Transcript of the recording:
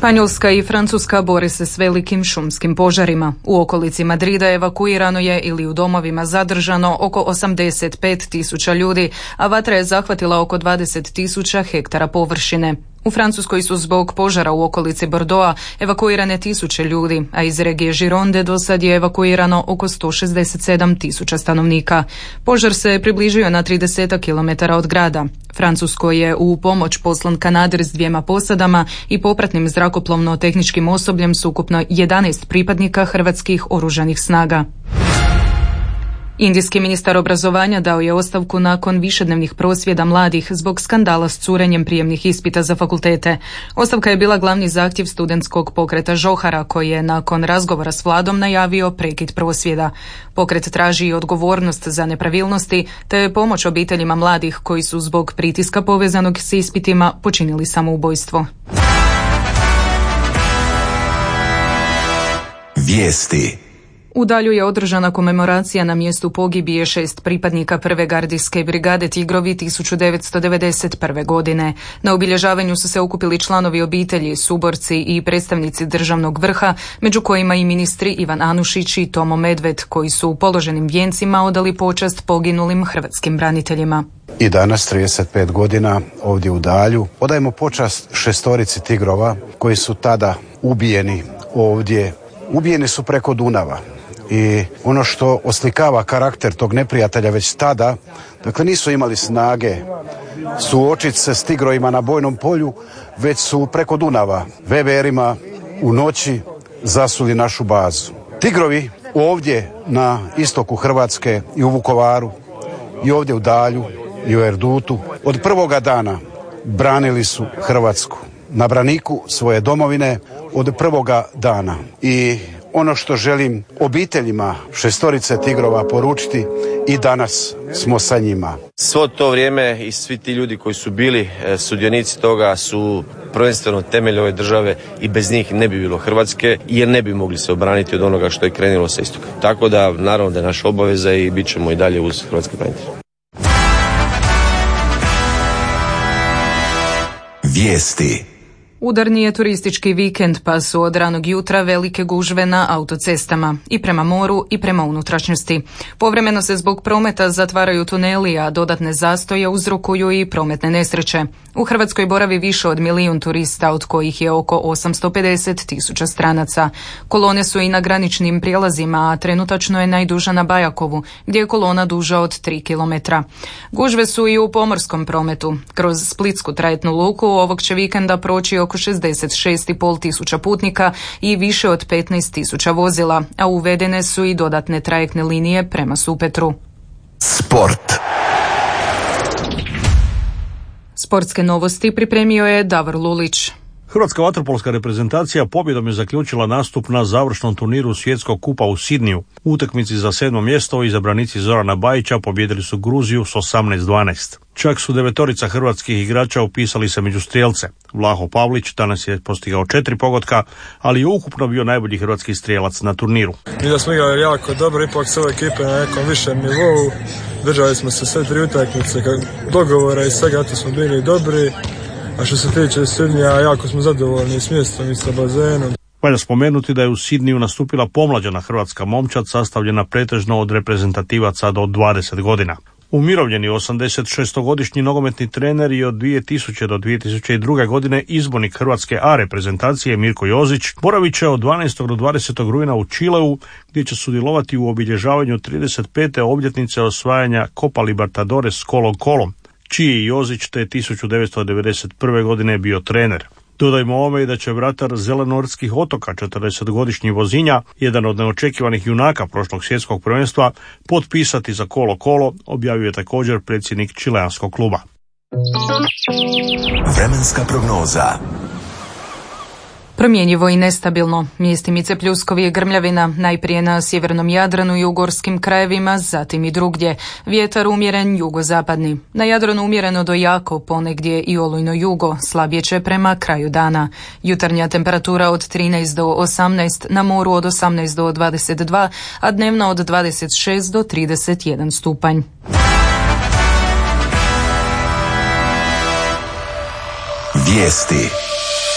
Španjolska i Francuska bore se s velikim šumskim požarima. U okolici Madrida evakuirano je ili u domovima zadržano oko 85.000 ljudi, a vatra je zahvatila oko 20.000 hektara površine. U Francuskoj su zbog požara u okolici Bordeauxa evakuirane tisuće ljudi, a iz regije Gironde do sad je evakuirano oko 167.000 stanovnika. Požar se približio na 30 km od grada. Francuskoj je u pomoć poslan kanader s 2 posadama i popratnim zrakoplovno-tehničkim osobljem s ukupno 11 pripadnika hrvatskih oružanih snaga. Indijski ministar obrazovanja dao je ostavku nakon višednevnih prosvjeda mladih zbog skandala s curenjem prijemnih ispita za fakultete. Ostavka je bila glavni zahtjev studentskog pokreta Johara, koji je nakon razgovora s vladom najavio prekid prosvjeda. Pokret traži odgovornost za nepravilnosti te pomoć obiteljima mladih koji su zbog pritiska povezanog s ispitima počinili samoubojstvo. Vijesti. U Dalju je održana komemoracija na mjestu pogibije 6 pripadnika prve gardijske brigade Tigrovi 1991. godine. Na obilježavanju su se okupili članovi obitelji, suborci i predstavnici državnog vrha, među kojima i ministri Ivan Anušić i Tomo Medved, koji su u položenim vijencima odali počast poginulim hrvatskim braniteljima. I danas, 35 godina, ovdje u Dalju, odajemo počast 6 Tigrova koji su tada ubijeni ovdje. Ubijeni su preko Dunava. I ono što oslikava karakter tog neprijatelja već tada, dakle nisu imali snage suočiti se s Tigrovima na bojnom polju, već su preko Dunava VBR-ima u noći zasuli našu bazu. Tigrovi ovdje na istoku Hrvatske i u Vukovaru i ovdje u Dalju i u Erdutu od prvoga dana branili su Hrvatsku na braniku svoje domovine od prvoga dana. I ono što želim obiteljima 6 Tigrova poručiti, i danas smo sa njima. Svo to vrijeme i svi ti ljudi koji su bili sudionici toga su prvenstveno temelj ove države i bez njih ne bi bilo Hrvatske, jer ne bi mogli se obraniti od onoga što je krenulo sa istoka. Tako da naravno da je naša obaveza i bit ćemo i dalje uz hrvatske branitelje. Vijesti. Udarni je turistički vikend, pa su od ranog jutra velike gužve na autocestama, i prema moru i prema unutrašnjosti. Povremeno se zbog prometa zatvaraju tuneli, a dodatne zastoje uzrokuju i prometne nesreće. U Hrvatskoj boravi više od 1 milijun turista, od kojih je oko 850.000 stranaca. Kolone su i na graničnim prijelazima, a trenutačno je najduža na Bajakovu, gdje je kolona duža od 3 km. Gužve su i u pomorskom prometu. Kroz splitsku trajektnu luku ovog će vikenda proći oko 66.500 tisuća putnika i više od 15.000 vozila, a uvedene su i dodatne trajektne linije prema Supetru. Sport. Sportske novosti pripremio je Davor Lulić. Hrvatska vaterpolska reprezentacija pobjedom je zaključila nastup na završnom turniru Svjetskog kupa u Sidniju. U utakmici za 7. mjesto izabranici Zorana Bajića pobjedili su Gruziju s 18-12. Čak su 9 hrvatskih igrača upisali se među strijelce. Vlaho Pavlić danas je postigao 4 pogotka, ali je ukupno bio najbolji hrvatski strijelac na turniru. Mi da smo igrali jako dobro, ipak sve ekipe na nekom višem nivou. Držali smo se sve 3 utakmice, dogovora i svega, to smo bili dobri. A što se tiče Sidnija, jako smo zadovoljni s mjestom i sa bazenom. Valja spomenuti da je u Sidniju nastupila pomlađena hrvatska momčad sastavljena pretežno od reprezentativaca do 20 godina. Umirovljeni 86-godišnji nogometni trener i od 2000 do 2002. godine izbornik Hrvatske A reprezentacije Mirko Jozić boravit će od 12. do 20. rujna u Čileu, gdje će sudjelovati u obilježavanju 35. obljetnice osvajanja Copa Libertadores s Colo-Colom, čiji je Jozić te 1991. godine bio trener. Dodajmo ovome i da će vratar Zelenortskih otoka, 40-godišnji Vozinja, jedan od neočekivanih junaka prošlog svjetskog prvenstva, potpisati za Colo-Colo, objavio je također predsjednik čileanskog kluba. Vremenska prognoza. Promjenjivo i nestabilno. Mjestimice pljuskovi i grmljavina, najprije na sjevernom Jadranu i u gorskim krajevima, zatim i drugdje. Vjetar umjeren jugozapadni. Na Jadranu umjereno do jako, ponegdje i olujno jugo, slabije će prema kraju dana. Jutarnja temperatura od 13 do 18, na moru od 18 do 22, a dnevna od 26 do 31 stupanj. Vijesti.